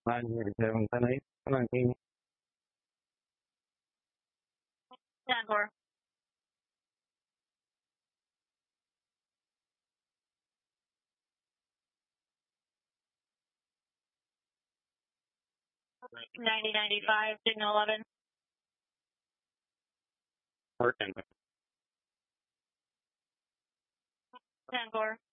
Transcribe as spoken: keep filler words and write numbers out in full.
nine eighty-seven, ten eight, nineteen. ten four. ninety ninety-five, signal eleven. Working. ten four.